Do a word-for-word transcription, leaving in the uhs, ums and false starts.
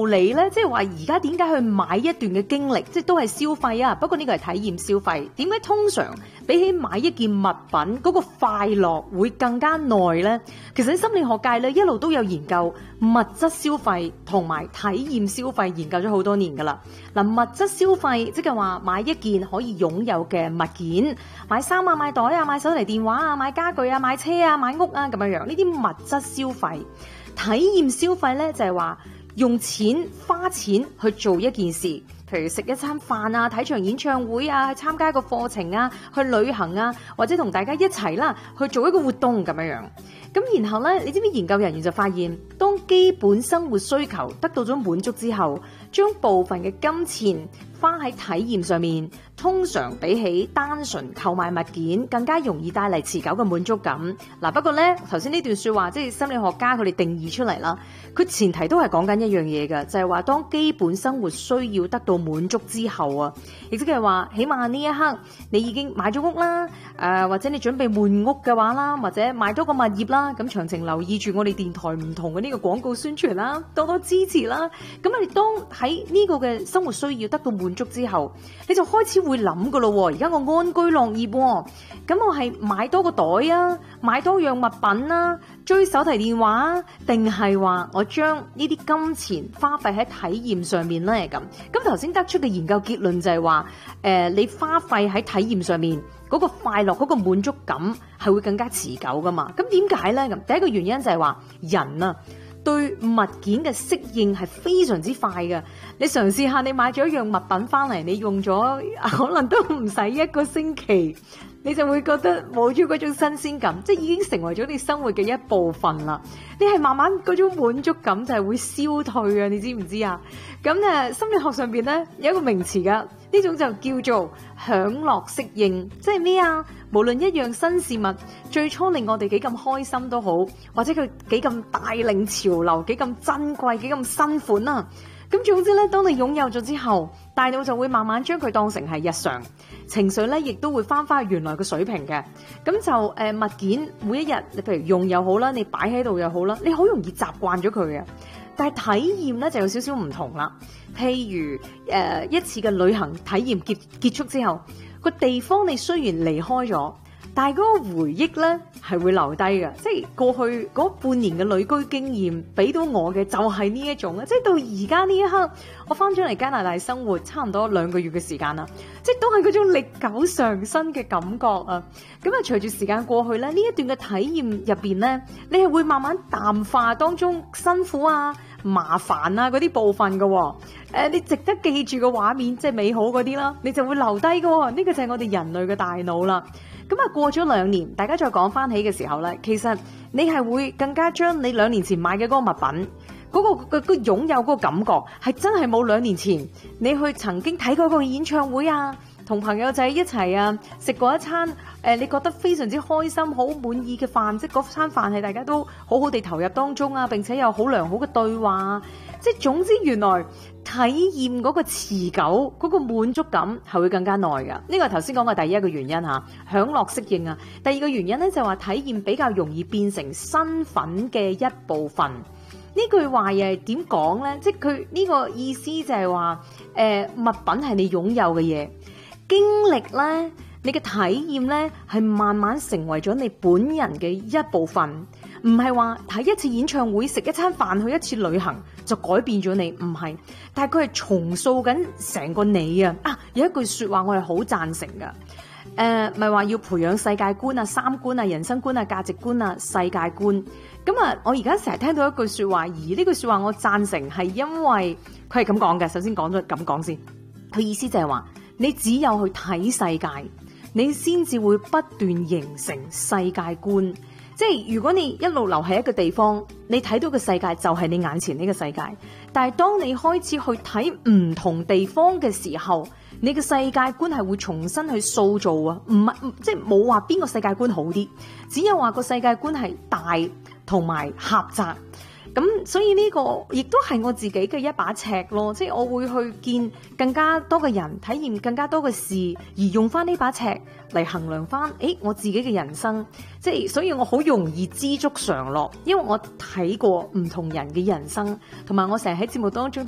理咧，即係話而家點解去買一段嘅經歷，即係都係消費啊，不過呢個係體驗消費。點解通常比起買一件物品嗰個快樂會更加耐咧？其實喺心理學界咧一路都有研究物質消費同埋體驗消費，研究咗好多年噶啦。嗱，物質消費即係話買一件可以擁有嘅物件，買衫啊、買袋啊、買手提電話啊、買家具啊、買車啊、買屋啊咁樣樣，呢啲物質消費。體驗消費咧就係話用錢花錢去做一件事，譬如食一餐飯啊、睇場演唱會啊、去參加一個課程啊、去旅行啊，或者同大家一齊啦去做一個活動咁樣樣。咁然後咧，你知唔知研究人員就發現，當基本生活需求得到咗滿足之後，將部分嘅金錢花喺體驗上面，通常比起單純購買物件更加容易帶嚟持久嘅滿足感。嗱，不過咧，頭先呢段說話即係心理學家佢哋定義出嚟啦，佢前提都係講緊一樣嘢嘅，就係話當基本生活需要得到滿足之後啊，亦即係話起碼呢一刻你已經買咗屋啦，誒、呃、或者你準備換屋嘅話啦，或者買多個物業啦，咁詳情留意住我哋電台唔同嘅呢個廣告宣傳啦，多多支持啦。咁你當喺呢個嘅生活需要得到滿足之後，你就開始會諗噶咯，而家我安居樂業，咁我係買多個袋啊，買多樣物品啊，追手提電話啊，定係話我將呢啲金錢花費喺體驗上面咧？咁咁頭先得出嘅研究結論就係話，誒、呃，你花費喺體驗上面嗰、那個快樂、嗰、那個滿足感係會更加持久噶嘛？咁點解咧？咁第一個原因就係話人啊，對物件嘅適應係非常之快嘅。你嘗試下，你買咗一樣物品翻嚟，你用咗可能都唔使一個星期，你就會覺得冇咗嗰種新鮮感，即係已經成為咗你生活嘅一部分啦。你係慢慢嗰種滿足感就係會消退啊，你知唔知啊？咁誒，心理學上邊咧有一個名詞噶，呢種就叫做享樂適應，即係咩啊？無論一樣新事物，最初令我哋幾咁開心都好，或者佢幾咁帶領潮流，幾咁珍貴，幾咁新款啊！咁總之咧，當你擁有咗之後，大腦就會慢慢將佢當成係日常，情緒咧亦都會翻返去原來嘅水平嘅。咁就誒、呃、物件每一日，你譬如用又好啦，你擺喺度又好啦，你好容易習慣咗佢嘅。但係體驗咧就有少少唔同啦。譬如誒、呃、一次嘅旅行體驗結結束之後，個地方你雖然離開咗，但係嗰個回憶咧係會留低嘅，即係過去嗰半年嘅旅居經驗俾到我嘅就係呢一種啊！即係到而家呢一刻，我翻咗嚟加拿大生活差唔多兩個月嘅時間啦，即係都係嗰種歷久常新嘅感覺啊！咁啊，隨住時間過去咧，呢一段嘅體驗入邊咧，你係會慢慢淡化當中辛苦啊、麻煩啊嗰啲部分嘅喎、哦呃。你值得記住嘅畫面，即係美好嗰啲啦，你就會留低嘅喎。呢個就係我哋人類嘅大腦啦。咁啊，過咗兩年，大家再講翻起嘅時候咧，其實你係會更加將你兩年前買嘅嗰個物品，嗰、嗰個、嗰個擁有嗰個感覺，係真係冇兩年前你去曾經睇過個演唱會啊，同朋友仔一齊啊食過一餐誒、呃，你覺得非常之開心、好滿意嘅飯，即係嗰餐飯係大家都好好地投入當中啊，並且有好良好嘅對話，即係總之原來體驗嗰個持久嗰、嗰個滿足感係會更加耐㗎。呢個係頭先講嘅第一個原因嚇，享樂適應啊。第二個原因咧就係話體驗比較容易變成身份嘅一部分。呢句話又係點講咧？即係佢呢個意思就係話誒物品係你擁有嘅嘢，經歷咧，你嘅體驗咧係慢慢成為咗你本人嘅一部分。唔係話睇一次演唱會、食一餐飯、去一次旅行就改變咗你，唔係，但係佢係重塑緊成個你啊！啊，有一句說話我係好贊成噶，誒，咪話要培養世界觀啊、三觀啊、人生觀啊、價值觀啊、世界觀。咁啊，我而家成日聽到一句說話，而呢句說話我贊成係因為佢係咁講嘅。首先講咗咁講先，佢意思就係話，你只有去睇世界，你先至會不斷形成世界觀。即係如果你一路留喺一個地方，你睇到嘅世界就係你眼前呢個世界。但係當你開始去睇唔同地方嘅時候，你嘅世界觀係會重新去塑造啊！唔係即係冇話邊個世界觀好啲，只有話個世界觀係大同埋狹窄。咁所以呢個亦都係我自己嘅一把尺咯，即係我會去見更加多嘅人，體驗更加多嘅事，而用翻呢把尺嚟衡量翻，誒我自己嘅人生，即係所以我好容易知足常樂，因為我睇過唔同人嘅人生，同埋我成日喺節目當中。